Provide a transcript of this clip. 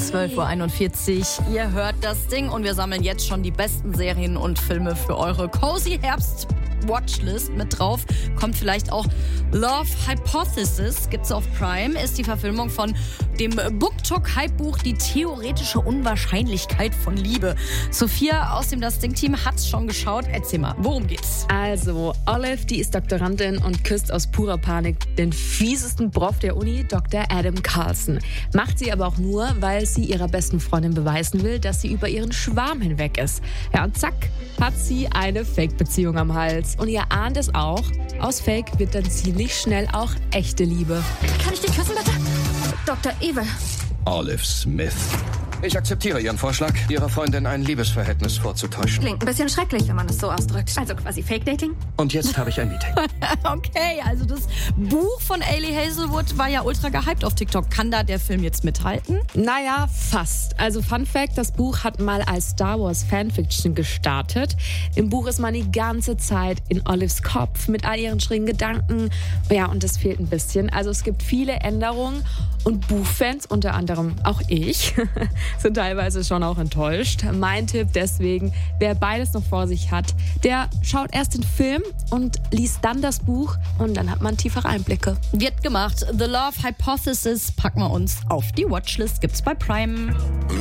12:41 Uhr. Ihr hört das Ding und wir sammeln jetzt schon die besten Serien und Filme für eure Cozy Herbst-Watchlist mit drauf. Kommt vielleicht auch Love Hypothesis, gibt's auf Prime, ist die Verfilmung von dem BookTok-Hype-Buch Die theoretische Unwahrscheinlichkeit von Liebe. Sophia aus dem Das Ding-Team hat's schon geschaut. Erzähl mal, worum geht's? Also, Olive, die ist Doktorandin und küsst aus purer Panik den fiesesten Prof der Uni, Dr. Adam Carlson. Macht sie aber auch nur, weil sie ihrer besten Freundin beweisen will, dass sie über ihren Schwarm hinweg ist. Ja, und zack, hat sie eine Fake-Beziehung am Hals. Und ihr ahnt es auch, aus Fake wird dann ziemlich schnell auch echte Liebe. Kann ich dich küssen, bitte? Dr. Evil. Olive Smith. Ich akzeptiere Ihren Vorschlag, Ihrer Freundin ein Liebesverhältnis vorzutäuschen. Klingt ein bisschen schrecklich, wenn man es so ausdrückt. Also quasi Fake-Dating? Und jetzt habe ich ein Meeting. Okay, also das Buch von Ailey Hazelwood war ja ultra gehypt auf TikTok. Kann da der Film jetzt mithalten? Naja, fast. Also Fun Fact, das Buch hat mal als Star Wars Fanfiction gestartet. Im Buch ist man die ganze Zeit in Olives Kopf mit all ihren schrägen Gedanken. Ja, und das fehlt ein bisschen. Also es gibt viele Änderungen und Buchfans, unter anderem auch ich, sind teilweise schon auch enttäuscht. Mein Tipp deswegen, wer beides noch vor sich hat, der schaut erst den Film und liest dann das Buch und dann hat man tiefere Einblicke. Wird gemacht. The Love Hypothesis packen wir uns auf die Watchlist. Gibt's bei Prime.